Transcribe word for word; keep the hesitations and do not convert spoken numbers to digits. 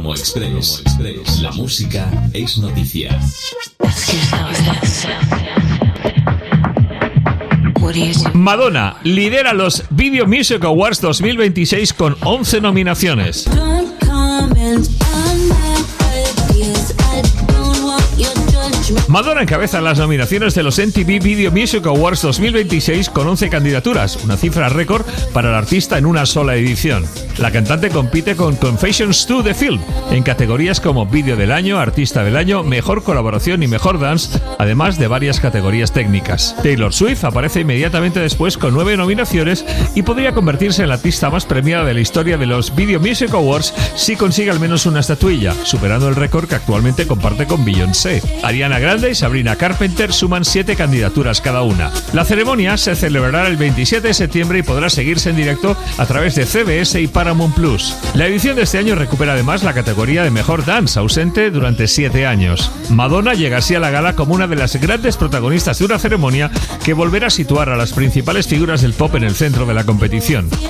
Promo Express. La música es noticia. Madonna lidera los Video Music Awards dos mil veintiséis con once nominaciones. Madonna encabeza las nominaciones de los M T V Video Music Awards dos mil veintiséis con once candidaturas, una cifra récord para el artista en una sola edición. La cantante compite con Confessions to the Film en categorías como Vídeo del Año, Artista del Año, Mejor Colaboración y Mejor Dance, además de varias categorías técnicas. Taylor Swift aparece inmediatamente después con nueve nominaciones y podría convertirse en la artista más premiada de la historia de los Video Music Awards si consigue al menos una estatuilla, superando el récord que actualmente comparte con Beyoncé. Ariana Grande y Sabrina Carpenter suman siete candidaturas cada una. La ceremonia se celebrará el veintisiete de septiembre y podrá seguirse en directo a través de C B S y Paramount Plus. La edición de este año recupera además la categoría de Mejor Dance, ausente durante siete años. Madonna llega así a la gala como una de las grandes protagonistas de una ceremonia que volverá a situar a las principales figuras del pop en el centro de la competición.